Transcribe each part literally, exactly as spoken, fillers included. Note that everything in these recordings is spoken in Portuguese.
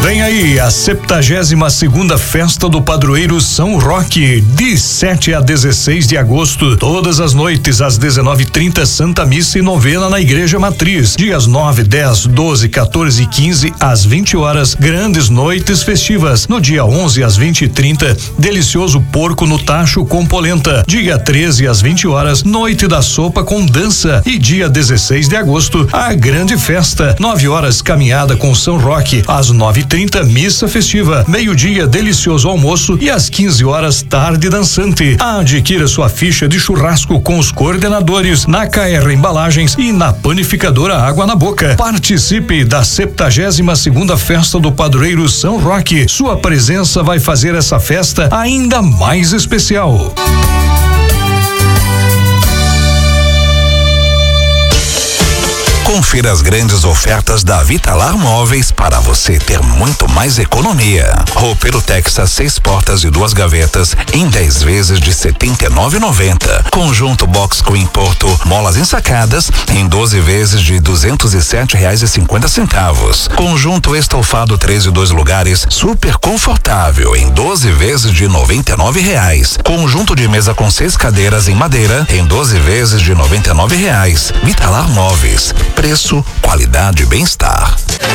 Vem aí a septagésima segunda festa do Padroeiro São Roque, de sete a dezesseis de agosto, todas as noites às dezenove e trinta, Santa Missa e novena na Igreja Matriz. Dias nove, dez, doze, quatorze e quinze às vinte horas, grandes noites festivas. No dia onze às vinte e trinta, delicioso porco no tacho com polenta. Dia treze às vinte horas, noite da sopa com dança. E dia dezesseis de agosto, a grande festa. nove horas, caminhada com São Roque. Às nove e trinta, missa festiva. Meio-dia, delicioso almoço. E às quinze horas, tarde dançante. Adquira sua ficha de churrasco com os coordenadores na K R Embalagens e na Panificadora Água na Boca. Participe da septagésima segunda festa do Padroeiro São Roque. Sua presença vai fazer essa festa ainda mais especial. Confira as grandes ofertas da Vitalar Móveis para você ter muito mais economia. Roupeiro Texas, seis portas e duas gavetas em dez vezes de setenta e nove reais e noventa centavos. Conjunto Box Queen Porto, molas ensacadas em doze vezes de duzentos e sete reais e cinquenta centavos. Conjunto estofado três e dois lugares, super confortável em doze vezes de noventa e nove reais. Conjunto de mesa com seis cadeiras em madeira em doze vezes de noventa e nove reais. Vitalar Móveis. Preço, qualidade e bem-estar.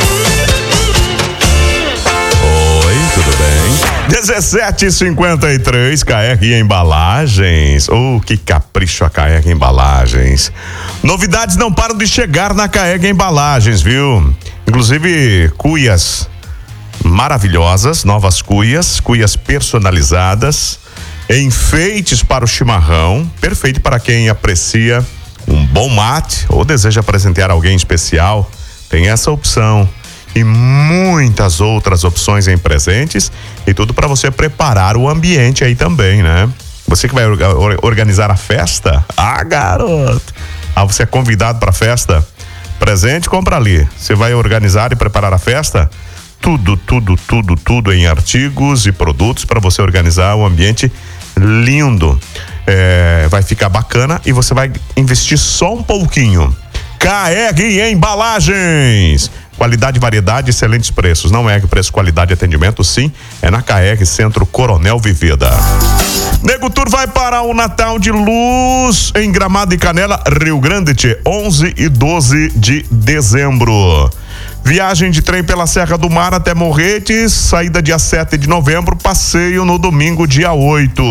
Oi, tudo bem? dezessete e cinquenta e três, K R Embalagens. Oh, que capricho a K R Embalagens. Novidades não param de chegar na K R Embalagens, viu? Inclusive, cuias maravilhosas, novas cuias, cuias personalizadas, enfeites para o chimarrão, perfeito para quem aprecia um bom mate ou deseja presentear alguém especial. Tem essa opção e muitas outras opções em presentes e tudo para você preparar o ambiente aí também, né? Você que vai or- organizar a festa, ah, garoto, ah, você é convidado para a festa, presente, compra ali. Você vai organizar e preparar a festa, tudo, tudo, tudo, tudo em artigos e produtos para você organizar um ambiente lindo. É, vai ficar bacana e você vai investir só um pouquinho. K R Embalagens. Qualidade, variedade, excelentes preços. Não é que preço, qualidade e atendimento, sim, é na K R Centro Coronel Vivida. Nego Tour vai para o Natal de Luz em Gramado e Canela, Rio Grande, tchê, onze e doze de dezembro. Viagem de trem pela Serra do Mar até Morretes, saída dia sete de novembro, passeio no domingo, dia oito.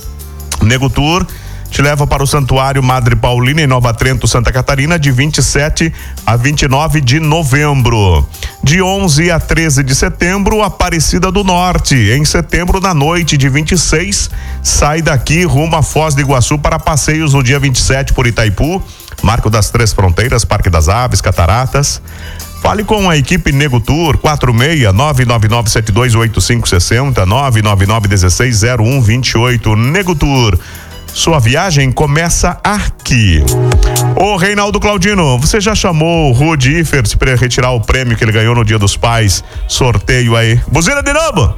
Nego Tour te leva para o Santuário Madre Paulina em Nova Trento, Santa Catarina, de vinte e sete a vinte e nove de novembro. De onze a treze de setembro, Aparecida do Norte. Em setembro, na noite de vinte e seis, sai daqui rumo a Foz do Iguaçu para passeios no dia vinte e sete por Itaipu, Marco das Três Fronteiras, Parque das Aves, Cataratas. Fale com a equipe Nego Tour, quatro seis nove nove nove sete dois oito cinco seis zero, nove nove nove um seis zero um dois oito. Nego Tour. Sua viagem começa aqui. Ô Reinaldo Claudino, você já chamou o Rudy Ifert para retirar o prêmio que ele ganhou no Dia dos Pais? Sorteio aí. Buzina de novo?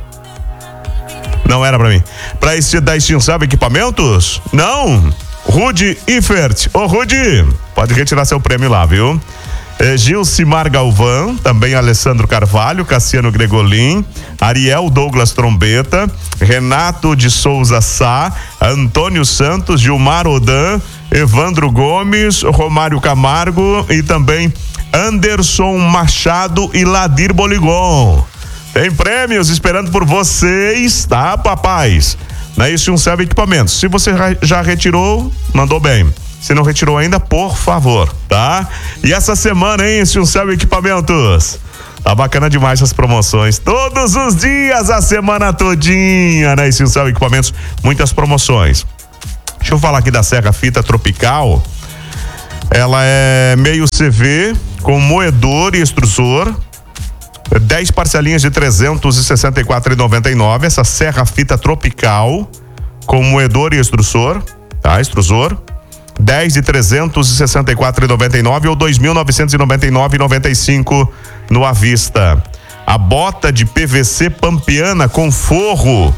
Não era pra mim. Pra esse da Extinção Equipamentos? Não. Rudy Ifert. Ô Rudy, pode retirar seu prêmio lá, viu? É, Gilcimar Galvão, também Alessandro Carvalho, Cassiano Gregolin, Ariel Douglas Trombeta, Renato de Souza Sá, Antônio Santos, Gilmar Odan, Evandro Gomes, Romário Camargo e também Anderson Machado e Ladir Boligon. Tem prêmios esperando por vocês, tá, papais? Na Extinção Serve Equipamentos. Se você já retirou, mandou bem. Se não retirou ainda, por favor, tá? E essa semana, hein, Extinção Equipamentos? Tá bacana demais essas promoções. Todos os dias, a semana todinha, né? Extinção Equipamentos, muitas promoções. Deixa eu falar aqui da Serra Fita Tropical. Ela é meio C V, com moedor e extrusor. dez parcelinhas de trezentos e sessenta e quatro reais e noventa e nove. Essa Serra Fita Tropical, com moedor e extrusor, tá? Extrusor. dez de trezentos e sessenta e quatro reais e noventa e nove ou dois mil novecentos e noventa e nove reais e noventa e cinco no à vista. A bota de P V C pampeana com forro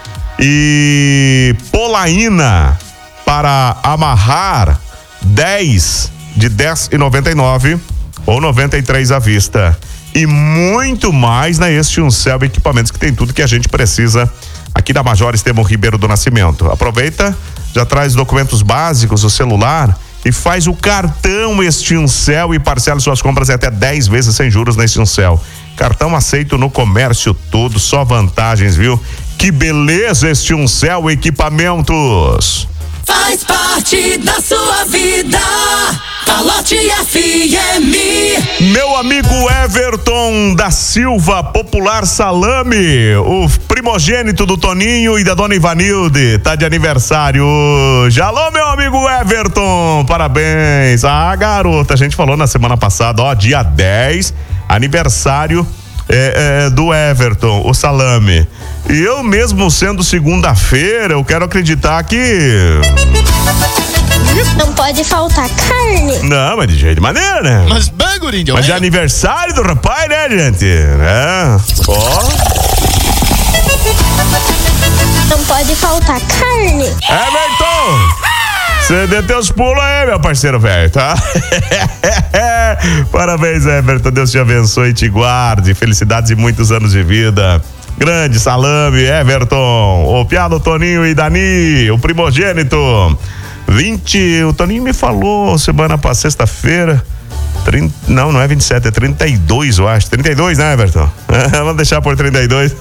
e polaína para amarrar, dez de dez reais e noventa e nove ou noventa e três à vista. e muito mais na Este Uncel Equipamentos, que tem tudo que a gente precisa aqui da Major Estevão Ribeiro do Nascimento. Aproveita, já traz documentos básicos, o celular e faz o cartão Este Uncel e parcela suas compras até dez vezes sem juros na Este Uncel. Cartão aceito no comércio todo, só vantagens, viu? Que beleza, Este Uncel Equipamentos. Faz parte da sua vida. Calote F M. Meu amigo Everton da Silva, popular Salame, o primogênito do Toninho e da dona Ivanilde, tá de aniversário hoje. Alô, meu amigo Everton, parabéns. Ah, garota, a gente falou na semana passada, ó, dia dez, aniversário é, é, do Everton, o Salame. E eu mesmo sendo segunda-feira, eu quero acreditar que... Não pode faltar carne. Não, mas de jeito de maneira, né? Mas bem, gurinho. Mas é aniversário do rapaz, né, gente? É. Ó. Não pode faltar carne. Everton! Você deu teus pulos aí, meu parceiro velho, tá? Parabéns, Everton. Deus te abençoe e te guarde. Felicidades e muitos anos de vida. Grande Salame, Everton. O piado Toninho e Dani, o primogênito. vinte, o Toninho me falou semana passada, sexta-feira, trinta, não, não é vinte e sete, é trinta e dois, eu acho, trinta e dois, né, Everton? Vamos deixar por trinta e dois.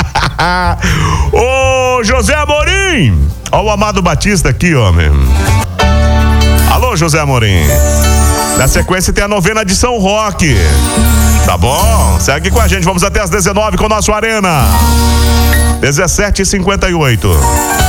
Ô, José Amorim, ó o Amado Batista aqui, homem. Alô, José Amorim. Na sequência tem a novena de São Roque. Tá bom? Segue com a gente, vamos até às dezenove com o nosso Arena. dezessete e cinquenta e oito.